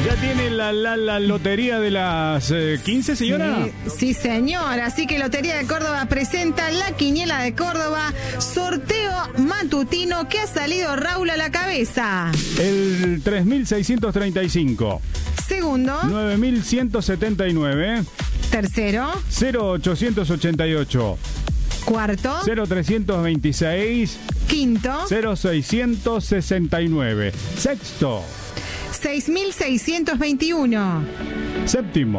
¿Ya tiene la lotería de las 15, señora? Sí, señor. Así que Lotería de Córdoba presenta la Quiniela de Córdoba, sorteo matutino que ha salido Raúl a la cabeza. El 3635. Segundo. 9179. Tercero. 0888. Cuarto. 0326. Quinto. 0669. Sexto. 6621. Séptimo.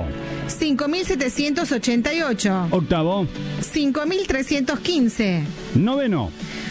5788. Octavo. 5315. Noveno.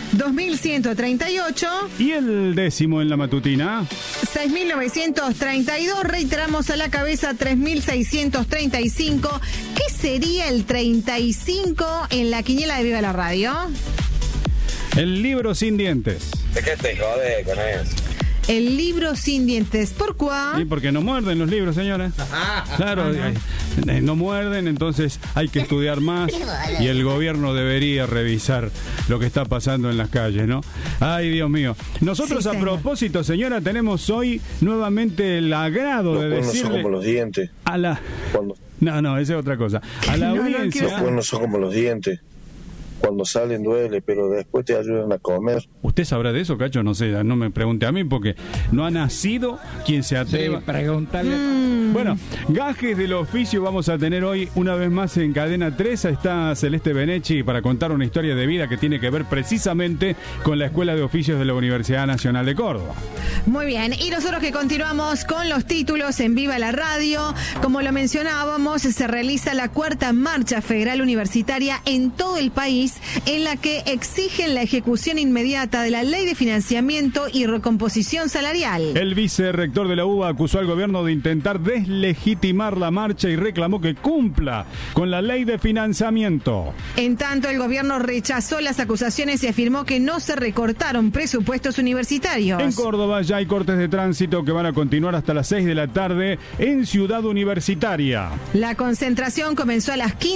2138. Y el décimo en la matutina. 6932. Reiteramos a la cabeza 3635. ¿Qué sería el 35 en la quiniela de Viva la Radio? El libro sin dientes. ¿De qué te jode con eso? El libro sin dientes. ¿Por cuál? Sí, porque no muerden los libros, señora. Claro, no muerden, entonces hay que estudiar más y el gobierno debería revisar lo que está pasando en las calles, ¿no? Ay, Dios mío. Nosotros, sí, a propósito, señora, tenemos hoy nuevamente el agrado de decirle... Los cuernos son como los dientes. A la... No, esa es otra cosa. A la audiencia... Los cuernos son como los dientes. Cuando salen duele, pero después te ayudan a comer. ¿Usted sabrá de eso, Cacho? No sé, no me pregunte a mí porque no ha nacido quien se atreva. Sí, preguntarle. Bueno, gajes del oficio vamos a tener hoy una vez más en Cadena 3. Está Celeste Benechi para contar una historia de vida que tiene que ver precisamente con la Escuela de Oficios de la Universidad Nacional de Córdoba. Muy bien, y nosotros que continuamos con los títulos en Viva la Radio. Como lo mencionábamos, se realiza la 4ª Marcha Federal Universitaria en todo el país, en la que exigen la ejecución inmediata de la Ley de Financiamiento y Recomposición Salarial. El vicerrector de la UBA acusó al gobierno de intentar deslegitimar la marcha y reclamó que cumpla con la Ley de Financiamiento. En tanto, el gobierno rechazó las acusaciones y afirmó que no se recortaron presupuestos universitarios. En Córdoba ya hay cortes de tránsito que van a continuar hasta las 6 de la tarde en Ciudad Universitaria. La concentración comenzó a las 15.